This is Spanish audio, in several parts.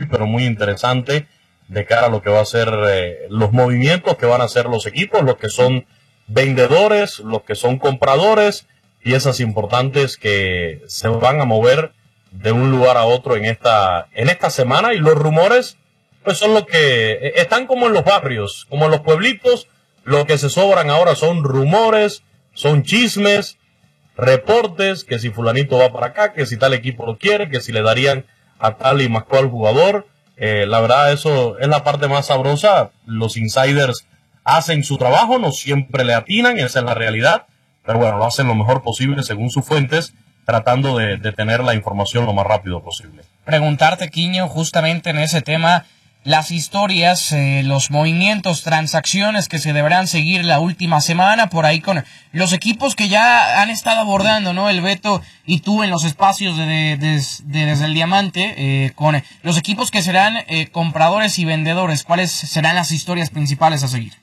pero muy interesante de cara a lo que va a ser los movimientos que van a hacer los equipos, los que son vendedores, los que son compradores, piezas importantes que se van a mover de un lugar a otro en esta semana. Y los rumores pues son los que están como en los barrios, como en los pueblitos. Lo que se sobran ahora son rumores, son chismes, reportes, que si fulanito va para acá, que si tal equipo lo quiere, que si le darían a tal y más cual jugador. La verdad, eso es la parte más sabrosa. Los insiders hacen su trabajo, no siempre le atinan, esa es la realidad, pero bueno, lo hacen lo mejor posible según sus fuentes, tratando de tener la información lo más rápido posible. Preguntarte, Quiño, justamente en ese tema, las historias, los movimientos, transacciones que se deberán seguir la última semana, por ahí con los equipos que ya han estado abordando, ¿no? El Beto y tú en los espacios desde el Diamante, con los equipos que serán compradores y vendedores, ¿cuáles serán las historias principales a seguir?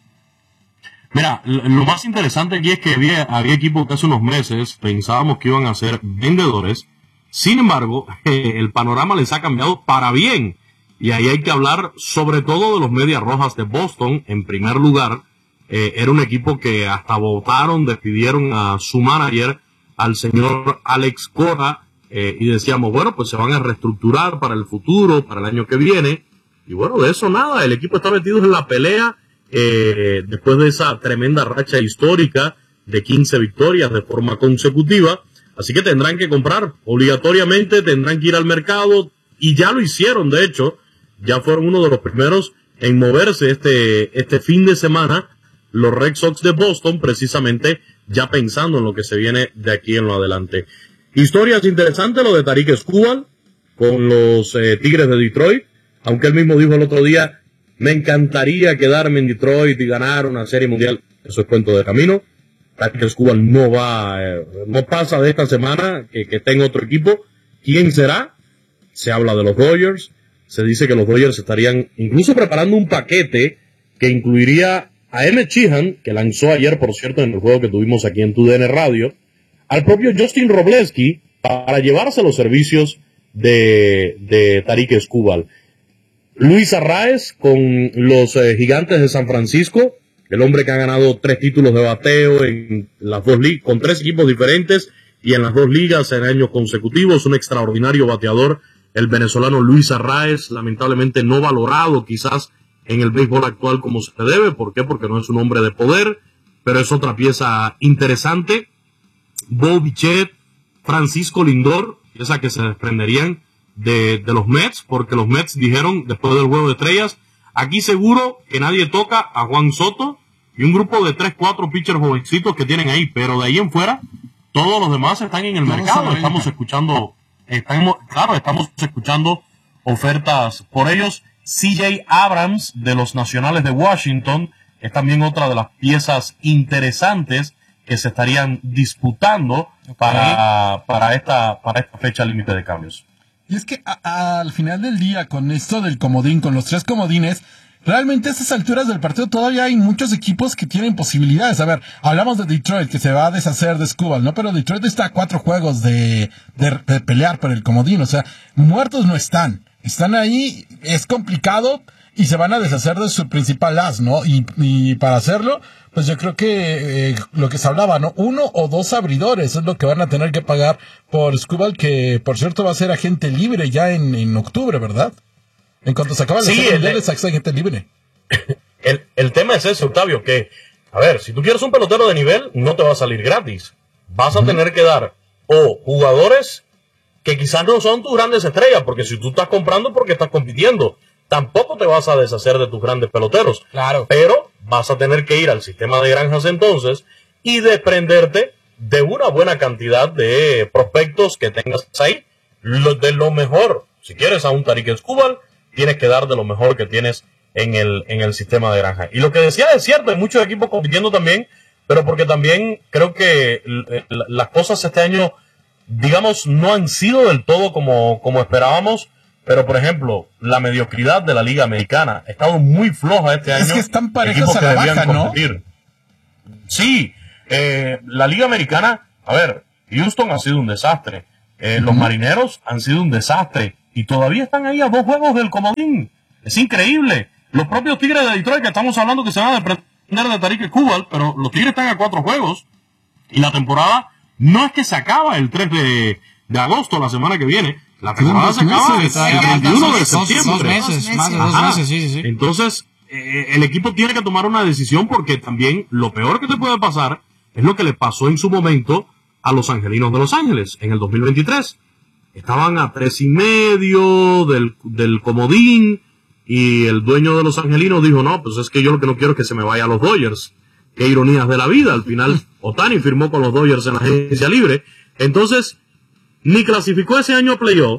Mira, lo más interesante aquí es que había equipos que hace unos meses pensábamos que iban a ser vendedores. Sin embargo, el panorama les ha cambiado para bien. Y ahí hay que hablar sobre todo de los Medias Rojas de Boston. En primer lugar, era un equipo que hasta votaron, despidieron a su manager, al señor Alex Cora, y decíamos, bueno, pues se van a reestructurar para el futuro, para el año que viene. Y bueno, de eso nada, el equipo está metido en la pelea, después de esa tremenda racha histórica de 15 victorias de forma consecutiva. Así que tendrán que comprar, obligatoriamente tendrán que ir al mercado, y ya lo hicieron, de hecho. Ya fueron uno de los primeros en moverse este fin de semana, los Red Sox de Boston, precisamente ya pensando en lo que se viene de aquí en lo adelante. Historias interesantes, lo de Tarik Skubal con los Tigres de Detroit, aunque él mismo dijo el otro día, me encantaría quedarme en Detroit y ganar una serie mundial. Eso es cuento de camino. Tarik Skubal no pasa de esta semana que tenga otro equipo. ¿Quién será? Se habla de los Dodgers. Se dice que los Dodgers estarían incluso preparando un paquete que incluiría a Emmett Sheehan, que lanzó ayer, por cierto, en el juego que tuvimos aquí en TUDN Radio, al propio Justin Robleski, para llevarse los servicios de Tarik Skubal. Luis Arraez con los Gigantes de San Francisco, el hombre que ha ganado 3 títulos de bateo en las 2 ligas, con 3 equipos diferentes y en las 2 ligas en años consecutivos, un extraordinario bateador. El venezolano Luis Arraez, lamentablemente no valorado quizás en el béisbol actual como se debe. ¿Por qué? Porque no es un hombre de poder, pero es otra pieza interesante. Bo Bichette, Francisco Lindor, pieza que se desprenderían de los Mets, porque los Mets dijeron después del juego de estrellas, aquí seguro que nadie toca a Juan Soto y un grupo de 3-4 pitchers jovencitos que tienen ahí, pero de ahí en fuera, todos los demás están en el mercado. Estamos escuchando ofertas por ellos. CJ Abrams de los Nacionales de Washington es también otra de las piezas interesantes que se estarían disputando para esta fecha límite de cambios. Y es que al final del día, con esto del comodín, con los 3 comodines, realmente a estas alturas del partido todavía hay muchos equipos que tienen posibilidades. A ver, hablamos de Detroit, que se va a deshacer de Skubal, ¿no? Pero Detroit está a 4 juegos de pelear por el comodín. O sea, muertos no están. Están ahí, es complicado, y se van a deshacer de su principal as, ¿no? Y para hacerlo, pues yo creo que lo que se hablaba, ¿no? 1 o 2 abridores es lo que van a tener que pagar por Skubal, que por cierto va a ser agente libre ya en octubre, ¿verdad? En cuanto se acaba la serie mundial, es agente libre. El tema es ese, Octavio, que, a ver, si tú quieres un pelotero de nivel, no te va a salir gratis. Vas a tener que dar o jugadores que quizás no son tus grandes estrellas, porque si tú estás comprando porque estás compitiendo, tampoco te vas a deshacer de tus grandes peloteros. Claro. Pero vas a tener que ir al sistema de granjas entonces y desprenderte de una buena cantidad de prospectos que tengas ahí. De lo mejor, si quieres a un Tarik Skubal, tienes que dar de lo mejor que tienes en el sistema de granja. Y lo que decía es cierto, hay muchos equipos compitiendo también, pero porque también creo que las cosas este año, digamos, no han sido del todo como esperábamos. Pero, por ejemplo, la mediocridad de la Liga Americana ha estado muy floja este año. Es que están parejas a la baja, ¿no? Sí, la Liga Americana, a ver, Houston ha sido un desastre. Los Marineros han sido un desastre. y todavía están ahí a 2 juegos del comodín. Es increíble. Los propios Tigres de Detroit, que estamos hablando que se van a desprender de Tarik Skubal, pero los Tigres están a 4 juegos y la temporada no es que se acaba el 3 de agosto, la semana que viene. La temporada se acaba el 31 de septiembre. 2 meses, más de 2 meses, sí. Entonces, el equipo tiene que tomar una decisión porque también lo peor que te puede pasar es lo que le pasó en su momento a los Angelinos de Los Ángeles en el 2023. Estaban a 3.5 del comodín y el dueño de los Angelinos dijo, no, pues es que yo lo que no quiero es que se me vaya a los Dodgers. Qué ironías de la vida. Al final, Ohtani firmó con los Dodgers en la agencia libre. Entonces, ni clasificó ese año a playoff,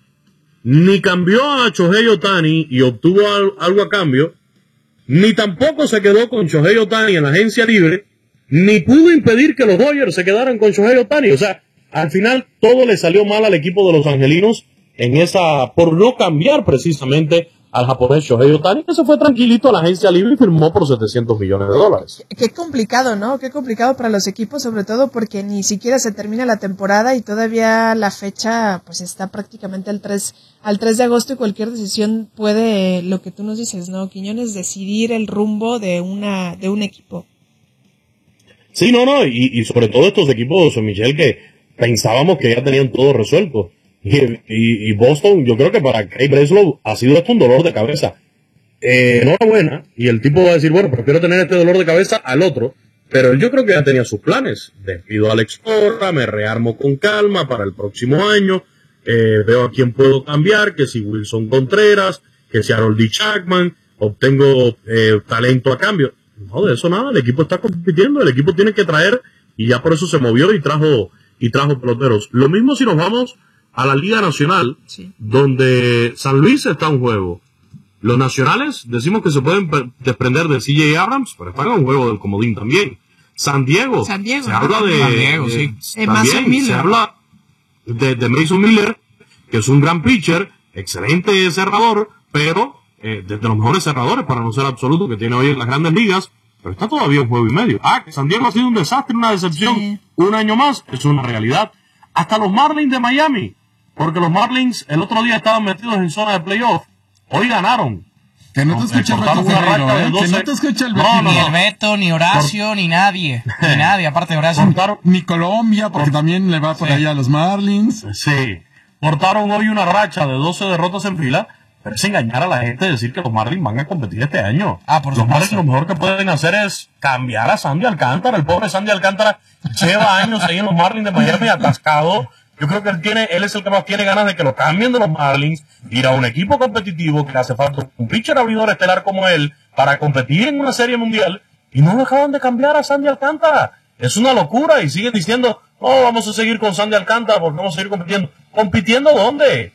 ni cambió a Shohei Ohtani y obtuvo algo a cambio, ni tampoco se quedó con Shohei Ohtani en la agencia libre, ni pudo impedir que los Dodgers se quedaran con Shohei Ohtani. O sea, al final todo le salió mal al equipo de los Angelinos por no cambiar precisamente al japonés Shohei Ohtani, que se fue tranquilito a la agencia libre y firmó por $700 millones. Qué complicado, ¿no? Qué complicado para los equipos, sobre todo porque ni siquiera se termina la temporada y todavía la fecha pues está prácticamente al 3 de agosto y cualquier decisión puede, lo que tú nos dices, ¿no, Quiñones? Decidir el rumbo de un equipo. Sí, y sobre todo estos equipos, Michelle, que pensábamos que ya tenían todo resuelto. Y Boston, yo creo que para Craig Breslow ha sido esto un dolor de cabeza. Enhorabuena, y el tipo va a decir, bueno, prefiero tener este dolor de cabeza al otro, pero yo creo que ya tenía sus planes. Despido a Alex Cora, me rearmo con calma para el próximo año, veo a quién puedo cambiar, que si Wilson Contreras, que si Harold D. Chapman, obtengo talento a cambio. No, de eso nada, el equipo está compitiendo, el equipo tiene que traer, y ya por eso se movió y trajo peloteros. Lo mismo si nos vamos a la Liga Nacional, sí, donde San Luis está en juego. Los nacionales decimos que se pueden desprender de CJ Abrams, pero están en un juego del comodín también. San Diego se habla se habla de Mason Miller, que es un gran pitcher, excelente cerrador, pero de los mejores cerradores, para no ser absoluto, que tiene hoy en las grandes ligas, pero está todavía un juego y medio. Que San Diego ha sido un desastre, una decepción, sí, un año más, es una realidad. Hasta los Marlins de Miami, porque los Marlins el otro día estaban metidos en zona de playoff, hoy ganaron. Que no te escucha el Beto Ferrero, que no te escucha el Beto. Ni el Beto, ni Horacio, ni nadie, aparte de Horacio. Ni Colombia, porque también le va por ahí a los Marlins. Sí, cortaron hoy una racha de 12 derrotas en fila, pero es engañar a la gente decir que los Marlins van a competir este año. Por los Marlins lo mejor que pueden hacer es cambiar a Sandy Alcántara. El pobre Sandy Alcántara lleva años ahí en los Marlins de Miami atascado. Yo creo que él es el que más tiene ganas de que lo cambien de los Marlins, ir a un equipo competitivo que le hace falta un pitcher abridor estelar como él para competir en una serie mundial, y no lo acaban de cambiar a Sandy Alcántara. Es una locura, y siguen diciendo, vamos a seguir con Sandy Alcántara porque vamos a seguir compitiendo. ¿Compitiendo dónde?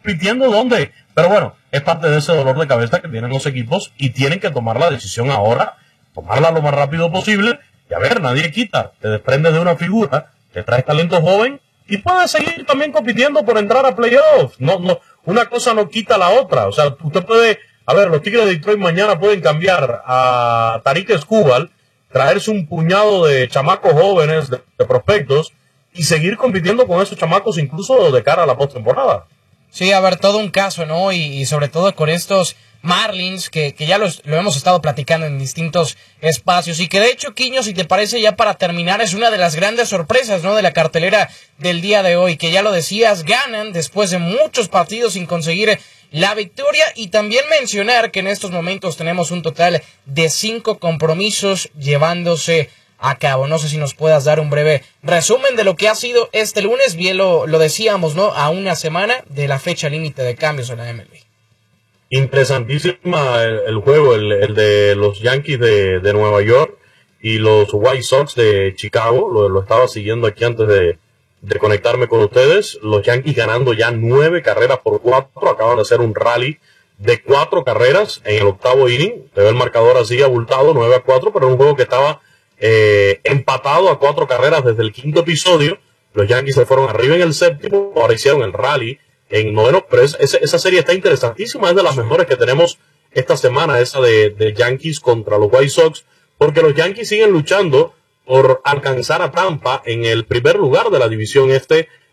Pero bueno, es parte de ese dolor de cabeza que tienen los equipos y tienen que tomar la decisión ahora, tomarla lo más rápido posible, y a ver, nadie quita, te desprendes de una figura, te traes talento joven, y puede seguir también compitiendo por entrar a playoffs. No, una cosa no quita la otra. O sea, usted puede, los Tigres de Detroit mañana pueden cambiar a Tarik Skubal, traerse un puñado de chamacos jóvenes, de prospectos, y seguir compitiendo con esos chamacos incluso de cara a la postemporada. Sí, todo un caso, ¿no? Y sobre todo con estos Marlins, que ya lo hemos estado platicando en distintos espacios, y que de hecho, Quiño, si te parece, ya para terminar, es una de las grandes sorpresas, ¿no?, de la cartelera del día de hoy, que ya lo decías, ganan después de muchos partidos sin conseguir la victoria, y también mencionar que en estos momentos tenemos un total de 5 compromisos llevándose a cabo. No sé si nos puedas dar un breve resumen de lo que ha sido este lunes. Bien lo decíamos, ¿no?, a una semana de la fecha límite de cambios en la MLB. Interesantísima el juego, el de los Yankees de Nueva York y los White Sox de Chicago. Lo estaba siguiendo aquí antes de conectarme con ustedes. Los Yankees ganando ya 9-4. Acaban de hacer un rally de 4 carreras en el octavo inning. Te ve el marcador así abultado, 9-4, pero un juego que estaba empatado a 4 carreras desde el quinto episodio. Los Yankees se fueron arriba en el séptimo, ahora hicieron el rally en noveno, pero esa serie está interesantísima, es de las mejores que tenemos esta semana, esa de Yankees contra los White Sox, porque los Yankees siguen luchando por alcanzar a Tampa en el primer lugar de la división este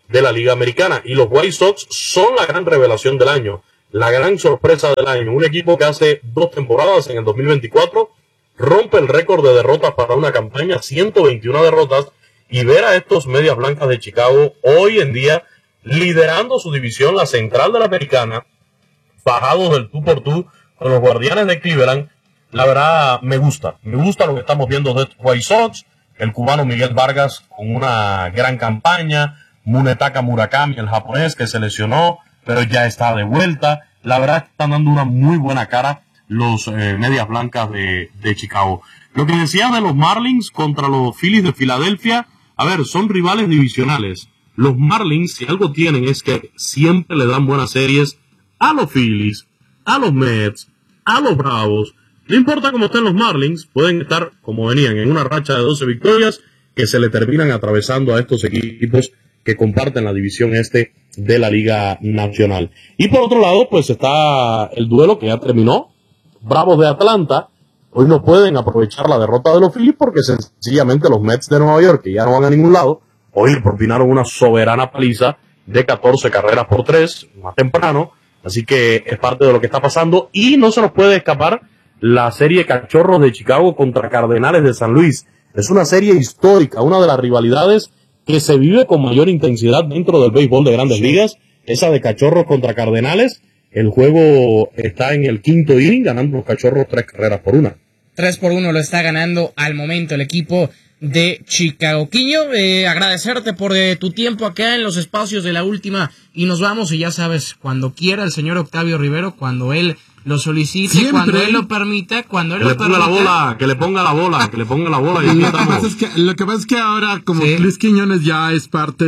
de la Liga Americana. Y los White Sox son la gran revelación del año, la gran sorpresa del año. Un equipo que hace 2 temporadas, en el 2024, rompe el récord de derrotas para una campaña, 121 derrotas, y ver a estos Medias Blancas de Chicago hoy en día liderando su división, la central de la Americana, bajados del tú por tú con los Guardianes de Cleveland. La verdad, me gusta lo que estamos viendo de estos White Sox. El cubano Miguel Vargas con una gran campaña, Munetaka Murakami, el japonés, que se lesionó, pero ya está de vuelta. La verdad, están dando una muy buena cara los Medias Blancas de Chicago. Lo que decía de los Marlins contra los Phillies de Filadelfia, a ver, son rivales divisionales. Los Marlins, si algo tienen, es que siempre le dan buenas series a los Phillies, a los Mets, a los Bravos. No importa cómo estén los Marlins, pueden estar como venían, en una racha de 12 victorias que se le terminan atravesando a estos equipos que comparten la división este de la Liga Nacional. Y por otro lado, pues está el duelo que ya terminó. Bravos de Atlanta hoy no pueden aprovechar la derrota de los Phillies porque sencillamente los Mets de Nueva York, que ya no van a ningún lado, hoy le propinaron una soberana paliza de 14 carreras por 3, más temprano. Así que es parte de lo que está pasando. Y no se nos puede escapar la serie Cachorros de Chicago contra Cardenales de San Luis. Es una serie histórica, una de las rivalidades que se vive con mayor intensidad dentro del béisbol de Grandes Ligas. Esa de Cachorros contra Cardenales. El juego está en el 5º inning, ganando los Cachorros 3 carreras por 1. 3-1 lo está ganando al momento el equipo de Chicago. Quiño, agradecerte por tu tiempo acá en los espacios de La Última, y nos vamos, y ya sabes, cuando quiera el señor Octavio Rivero, cuando él lo solicite, siempre, cuando él lo permita, cuando él lo permita. Que le ponga la bola y aquí estamos. Lo que pasa es que ahora, como Luis Quiñones ya es parte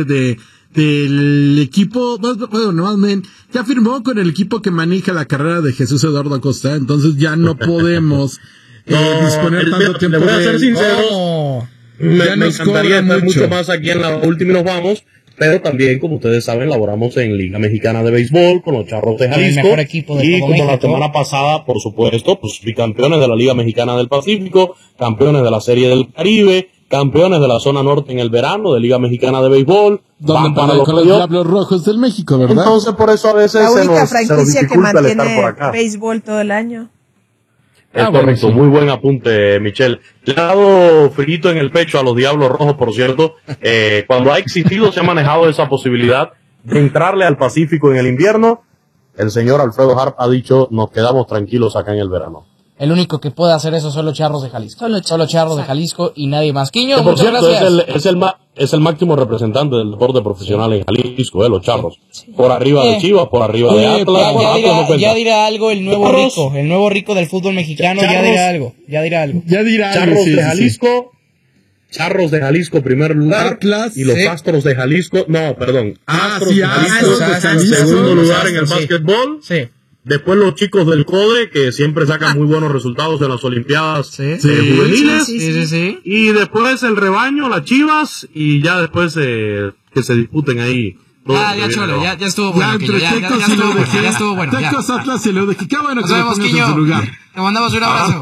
del equipo, bueno, ya firmó con el equipo que maneja la carrera de Jesús Eduardo Acosta, entonces ya no podemos disponer tanto tiempo. Te voy a ser sincero, me encantaría estar mucho más aquí en La Última y nos vamos, pero también, como ustedes saben, laboramos en Liga Mexicana de Béisbol con los Charros de Jalisco, el mejor equipo de y todo como México. la semana pasada, por supuesto, pues bicampeones de la Liga Mexicana del Pacífico, campeones de la Serie del Caribe, campeones de la zona norte en el verano de Liga Mexicana de Béisbol, donde para los Diablos Rojos del México, ¿verdad? Entonces, por eso a veces la se única nos franquicia que dificulta el estar por mantiene acá. béisbol todo el año. Es correcto, sí. Muy buen apunte, Michelle. Le he dado frito en el pecho a los Diablos Rojos, por cierto. Cuando ha existido, se ha manejado esa posibilidad de entrarle al Pacífico en el invierno. El señor Alfredo Harp ha dicho, nos quedamos tranquilos acá en el verano. El único que puede hacer eso son los Charros de Jalisco. Solo Charros de Jalisco y nadie más. Quiño, que por muchas cierto, gracias. es el máximo representante del deporte profesional en Jalisco, los Charros. Por arriba de Chivas, por arriba de Atlas. Ya dirá algo el nuevo rico. El nuevo rico del fútbol mexicano. Charros, ya dirá algo. Charros de Jalisco. Charros de Jalisco, primer lugar. Atlas, y los Astros de Jalisco. No, perdón. Astros de Jalisco, segundo lugar en el básquetbol. Sí. Después los chicos del CODE, que siempre sacan muy buenos resultados en las Olimpiadas juveniles. Sí. Y después el rebaño, las Chivas, y ya después que se disputen ahí. Ya estuvo bueno. Ya estuvo bueno. Tecos, Atlas y Leo de Qué bueno que lo pongas en su lugar. Te mandamos un abrazo.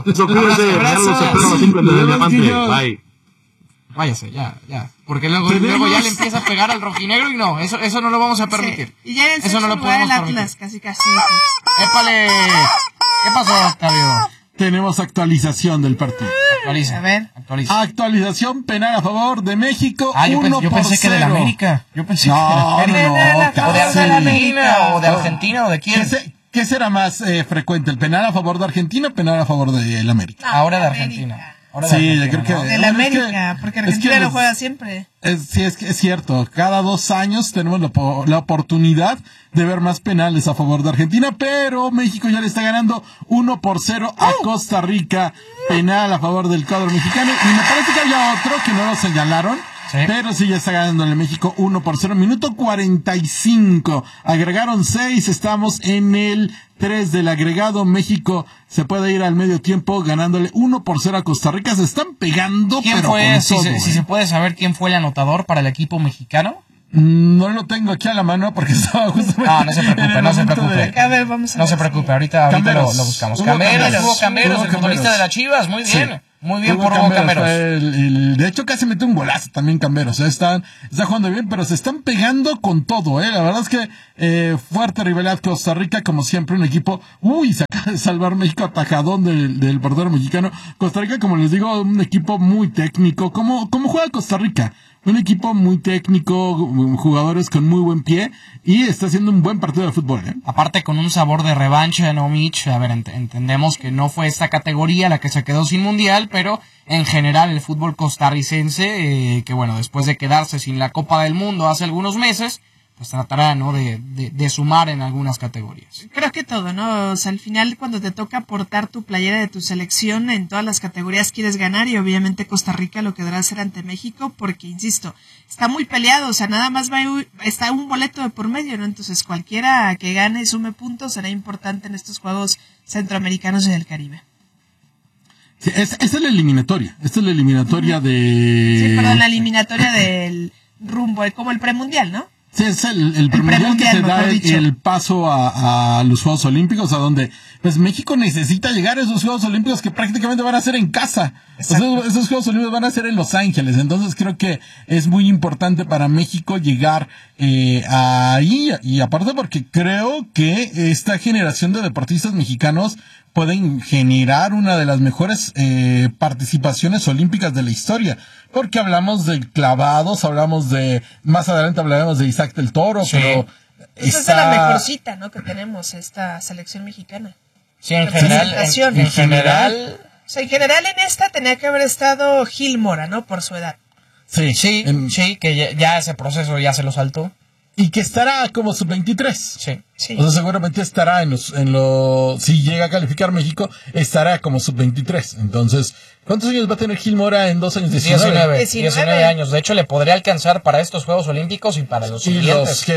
Bye. Váyase, ya. Porque luego ya le empieza a pegar al rojinegro y no, eso no lo vamos a permitir. Sí. Y ya en eso no lo podemos permitir. Atlas, casi. ¡Épale! ¿Qué pasó, Octavio? Tenemos actualización del partido. Actualiza. A ver. Actualización penal a favor de México. Yo pensé que de la América. No, O de Argentina, o de Argentina, o de quién. ¿Qué será más frecuente? ¿El penal a favor de Argentina o penal a favor de la América? Ahora de Argentina. Sí, yo creo que... De la América, porque Argentina lo juega siempre. Sí, es cierto. Cada 2 años tenemos la oportunidad de ver más penales a favor de Argentina, pero México ya le está ganando 1-0 a Costa Rica. Penal a favor del cuadro mexicano. Y me parece que había otro que no lo señalaron. Sí. Pero sí, ya está ganando el México 1-0. Minuto 45. Agregaron 6. Estamos en el 3 del agregado. México se puede ir al medio tiempo ganándole 1-0 a Costa Rica. Se están pegando. ¿Quién pero fue? con Si todo, se puede saber quién fue el anotador para el equipo mexicano. No lo tengo aquí a la mano porque estaba justamente. No se preocupe. A ver, vamos a ver. No se preocupe, ahorita lo buscamos. Camberos, futbolista de las Chivas, muy bien. Muy bien por Hugo Camberos. De hecho, casi metió un golazo también Camberos. Está jugando bien, pero se están pegando con todo, La verdad es que fuerte rivalidad Costa Rica, como siempre, un equipo. Se acaba de salvar México, atajadón del portero mexicano. Costa Rica, como les digo, un equipo muy técnico. ¿Cómo juega Costa Rica? Un equipo muy técnico, jugadores con muy buen pie, y está haciendo un buen partido de fútbol, Aparte con un sabor de revancha, ¿no, Mitch? A ver, entendemos que no fue esta categoría la que se quedó sin mundial, pero en general el fútbol costarricense, que bueno, después de quedarse sin la Copa del Mundo hace algunos meses, pues tratará, ¿no?, de sumar en algunas categorías. Creo que todo, ¿no? O sea, al final cuando te toca portar tu playera de tu selección en todas las categorías quieres ganar, y obviamente Costa Rica lo querrá hacer ante México porque, insisto, está muy peleado, o sea, nada más está un boleto de por medio, ¿no? Entonces cualquiera que gane y sume puntos será importante en estos Juegos Centroamericanos y del Caribe. Sí, esta es la eliminatoria. Esta es la eliminatoria de... Sí, perdón, la eliminatoria del rumbo, como el premundial, ¿no? Sí, es el premundial que te da el paso a los Juegos Olímpicos, a donde pues México necesita llegar a esos Juegos Olímpicos que prácticamente van a ser en casa. Esos Juegos Olímpicos van a ser en Los Ángeles. Entonces creo que es muy importante para México llegar ahí. Y aparte porque creo que esta generación de deportistas mexicanos pueden generar una de las mejores participaciones olímpicas de la historia. Porque hablamos de clavados, más adelante hablaremos de Isaac del Toro, sí. Pero esa es la mejorcita, ¿no?, que tenemos, esta selección mexicana. Sí, en general. En general. O sea, en general en esta tenía que haber estado Gil Mora, ¿no?, por su edad. Sí, que ya ese proceso ya se lo saltó. Y que estará como sub-23. Sí. O sea, seguramente estará si llega a calificar México, estará como sub-23. Entonces, ¿cuántos años va a tener Gil Mora en 2 años? 19 años. De hecho, le podría alcanzar para estos Juegos Olímpicos y para los siguientes.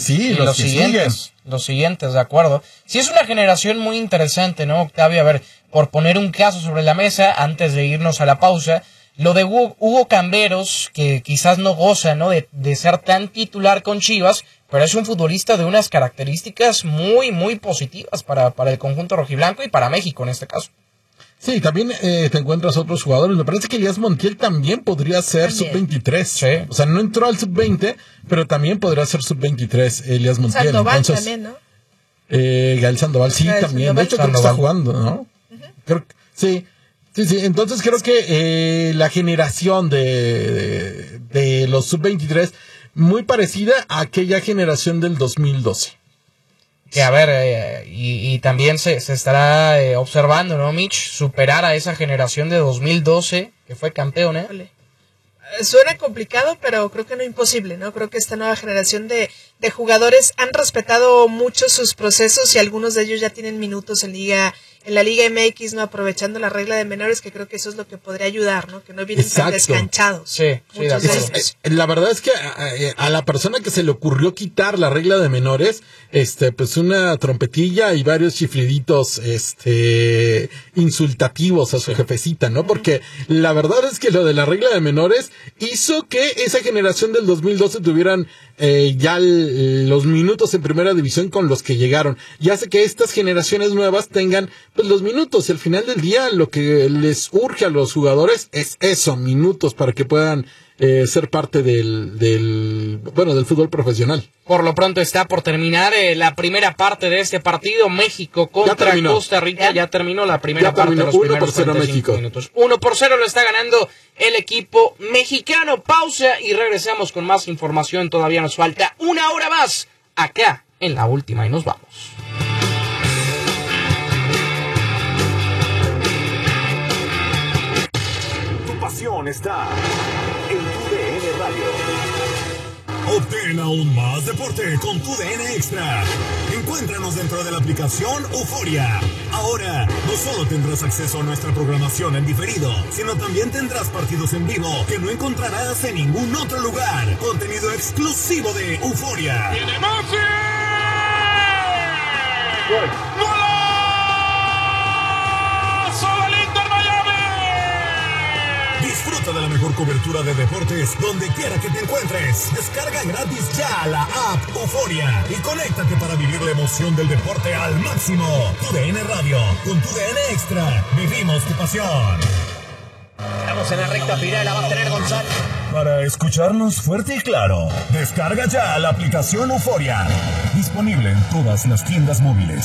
Los siguientes, de acuerdo. Sí, es una generación muy interesante, ¿no, Octavio? A ver, por poner un caso sobre la mesa, antes de irnos a la pausa, lo de Hugo Camberos, que quizás no goza, ¿no?, de ser tan titular con Chivas, pero es un futbolista de unas características muy, muy positivas para el conjunto rojiblanco y para México en este caso. Sí, también te encuentras otros jugadores. Me parece que Elías Montiel también podría ser sub-23. Sí. O sea, no entró al sub-20, pero también podría ser sub-23 Elías Montiel. Sandoval también, ¿no? Gael Sandoval, sí, Gael también. Sandoval. De hecho, creo que está jugando, ¿no? Creo que, sí. Entonces creo que la generación de los sub-23 muy parecida a aquella generación del 2012. Que a ver, y también se estará observando, ¿no, Mitch? Superar a esa generación de 2012 que fue campeón, Suena complicado, pero creo que no imposible, ¿no? Creo que esta nueva generación de jugadores han respetado mucho sus procesos y algunos de ellos ya tienen minutos en la Liga MX, ¿no? Aprovechando la regla de menores, que creo que eso es lo que podría ayudar, ¿no? Que no vienen tan descanchados. Sí, de acuerdo. La verdad es que a la persona que se le ocurrió quitar la regla de menores, pues una trompetilla y varios chifliditos, insultativos a su jefecita, ¿no? Porque la verdad es que lo de la regla de menores hizo que esa generación del 2012 tuvieran ya los minutos en primera división con los que llegaron, y hace que estas generaciones nuevas tengan pues los minutos, y al final del día lo que les urge a los jugadores es eso, minutos, para que puedan ser parte del fútbol profesional. Por lo pronto está por terminar la primera parte de este partido, México contra Costa Rica. Ya terminó la primera parte de los primeros 45 minutos. 1-0 lo está ganando el equipo mexicano. Pausa y regresamos con más información. Todavía nos falta una hora más acá en La Última y nos vamos. Tu pasión está en TUDN Radio. Obtén aún más deporte con TUDN Extra. Encuéntranos dentro de la aplicación Euforia. Ahora, no solo tendrás acceso a nuestra programación en diferido, sino también tendrás partidos en vivo que no encontrarás en ningún otro lugar. Contenido exclusivo de Euforia. ¡Tiene Maxi! ¡Golazo del Inter Miami! Disfruta de la mejor cobertura de deportes donde quiera que te encuentres. Descarga gratis ya la app Euforia y conéctate para vivir la emoción del deporte al máximo. TUDN Radio, con TUDN Extra, vivimos tu pasión. Estamos en la recta final, la va a tener González. Para escucharnos fuerte y claro, descarga ya la aplicación Euforia. Disponible en todas las tiendas móviles.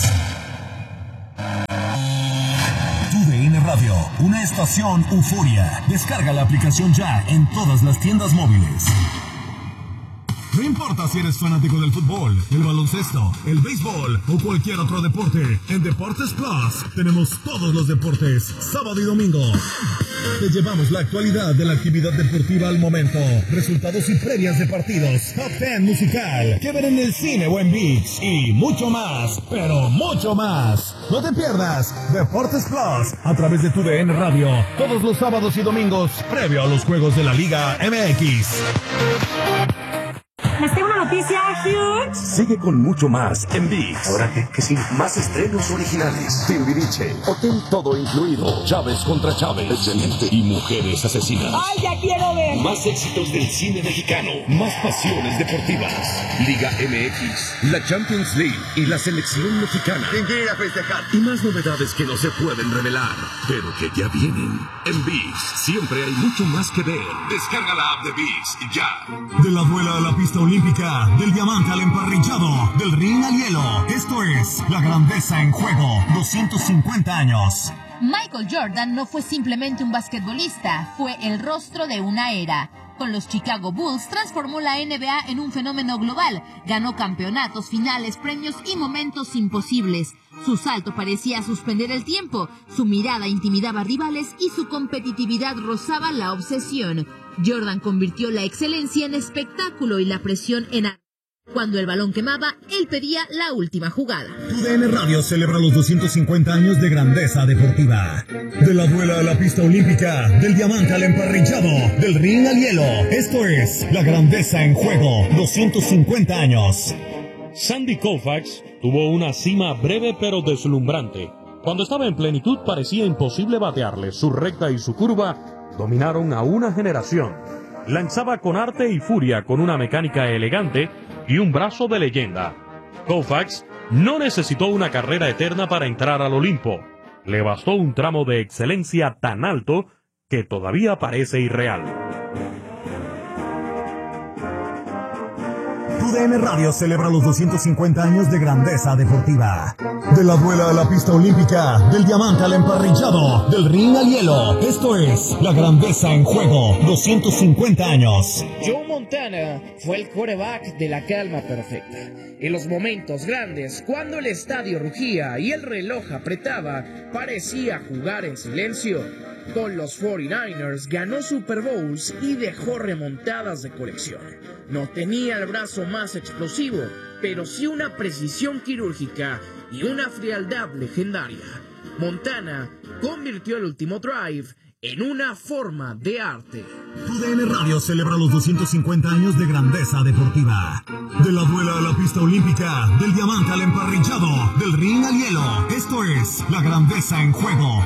TUDN Radio, una estación Euforia. Descarga la aplicación ya en todas las tiendas móviles. No importa si eres fanático del fútbol, el baloncesto, el béisbol o cualquier otro deporte, en Deportes Plus tenemos todos los deportes, sábado y domingo. Te llevamos la actualidad de la actividad deportiva al momento, resultados y previas de partidos, top 10 musical, que ver en el cine o en ViX y mucho más, pero mucho más. No te pierdas Deportes Plus a través de TUDN Radio, todos los sábados y domingos, previo a los juegos de la Liga MX. Les tengo una noticia huge. Sigue con mucho más en ViX. ¿Ahora qué sigue? Más estrenos originales. Timbiriche, Hotel todo incluido. Chávez contra Chávez. Excelente. Y Mujeres asesinas. ¡Ay, ya quiero ver! Más éxitos del cine mexicano. Más pasiones deportivas. Liga MX, la Champions League y la selección mexicana. ¿Quién quiere ir a festejar? Y más novedades que no se pueden revelar, pero que ya vienen. En ViX siempre hay mucho más que ver. Descarga la app de ViX ya. De la duela a la pista olímpica, del diamante al emparrillado, del ring al hielo. Esto es la grandeza en juego. 250 años. Michael Jordan no fue simplemente un basquetbolista, fue el rostro de una era. Con los Chicago Bulls transformó la NBA en un fenómeno global. Ganó campeonatos, finales, premios y momentos imposibles. Su salto parecía suspender el tiempo, su mirada intimidaba a rivales y su competitividad rozaba la obsesión. Jordan convirtió la excelencia en espectáculo y la presión en arte. Cuando el balón quemaba, él pedía la última jugada. TUDN Radio celebra los 250 años de grandeza deportiva. De la duela a la pista olímpica, del diamante al emparrillado, del ring al hielo. Esto es la grandeza en juego. 250 años. Sandy Koufax tuvo una cima breve pero deslumbrante. Cuando estaba en plenitud parecía imposible batearle. Su recta y su curva dominaron a una generación. Lanzaba con arte y furia, con una mecánica elegante y un brazo de leyenda. Koufax no necesitó una carrera eterna para entrar al Olimpo. Le bastó un tramo de excelencia tan alto que todavía parece irreal. TUDN Radio celebra los 250 años de grandeza deportiva. De la duela a la pista olímpica, del diamante al emparrillado, del ring al hielo. Esto es la grandeza en juego. 250 años. Joe Montana fue el quarterback de la calma perfecta. En los momentos grandes, cuando el estadio rugía y el reloj apretaba, parecía jugar en silencio. Con los 49ers ganó Super Bowls y dejó remontadas de colección. No tenía el brazo más explosivo, pero sí una precisión quirúrgica y una frialdad legendaria. Montana convirtió el último drive en una forma de arte. TUDN Radio celebra los 250 años de grandeza deportiva. De la duela a la pista olímpica, del diamante al emparrillado, del ring al hielo. Esto es la grandeza en juego.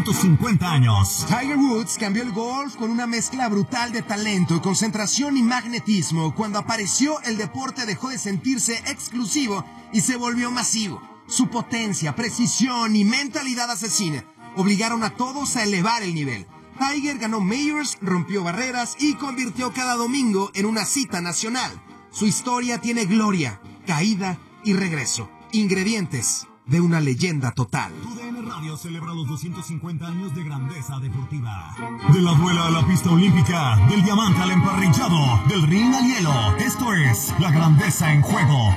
250 años. Tiger Woods cambió el golf con una mezcla brutal de talento, concentración y magnetismo. Cuando apareció, el deporte dejó de sentirse exclusivo y se volvió masivo. Su potencia, precisión y mentalidad asesina obligaron a todos a elevar el nivel. Tiger ganó Majors, rompió barreras y convirtió cada domingo en una cita nacional. Su historia tiene gloria, caída y regreso. Ingredientes de una leyenda total. TUDN Radio celebra los 250 años de grandeza deportiva. De la duela a la pista olímpica, del diamante al emparrillado, del ring al hielo. Esto es la grandeza en juego.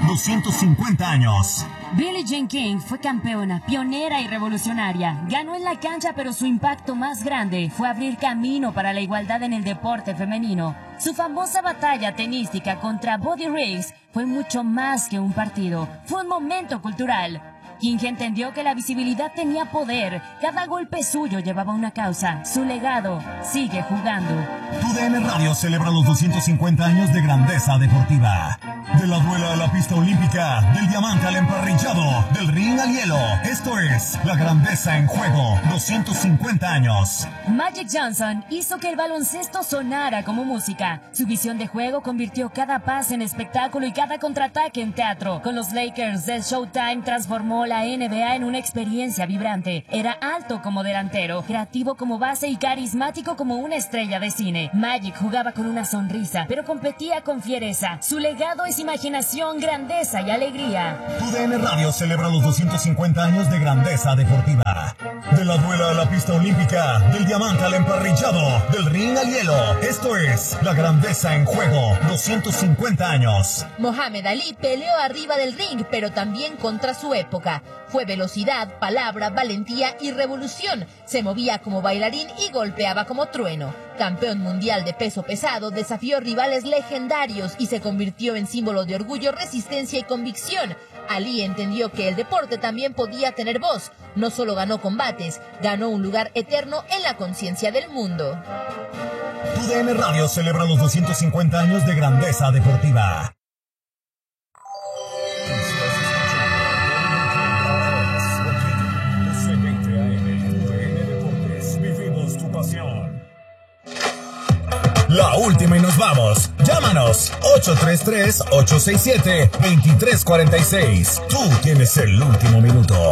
250 años. Billie Jean King fue campeona, pionera y revolucionaria. Ganó en la cancha, pero su impacto más grande fue abrir camino para la igualdad en el deporte femenino. Su famosa batalla tenística contra Buddy Riggs fue mucho más que un partido. Fue un momento cultural. King entendió que la visibilidad tenía poder. Cada golpe suyo llevaba una causa. Su legado sigue jugando. TUDN Radio celebra los 250 años de grandeza deportiva. De la duela a la pista olímpica, del diamante al emparrillado, del ring al hielo. Esto es la grandeza en juego. 250 años. Magic Johnson hizo que el baloncesto sonara como música. Su visión de juego convirtió cada pase en espectáculo y cada contraataque en teatro. Con los Lakers del Showtime transformó la la NBA en una experiencia vibrante. Era alto como delantero, creativo como base y carismático como una estrella de cine. Magic jugaba con una sonrisa, pero competía con fiereza. Su legado es imaginación, grandeza y alegría. TUDN Radio celebra los 250 años de grandeza deportiva. De la duela a la pista olímpica, del diamante al emparrillado, del ring al hielo. Esto es la grandeza en juego, 250 años. Mohamed Ali peleó arriba del ring, pero también contra su época. Fue velocidad, palabra, valentía y revolución. Se movía como bailarín y golpeaba como trueno. Campeón mundial de peso pesado, desafió rivales legendarios y se convirtió en símbolo de orgullo, resistencia y convicción. Ali entendió que el deporte también podía tener voz. No solo ganó combates, ganó un lugar eterno en la conciencia del mundo. TUDN Radio celebra los 250 años de grandeza deportiva. Vivimos tu pasión. La última y nos vamos. Llámanos 833-867-2346. Tú tienes el último minuto.